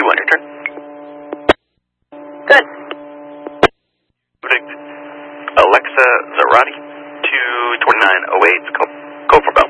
on your turn. Good. Alexa Zarati, 22908, Cobra Bell.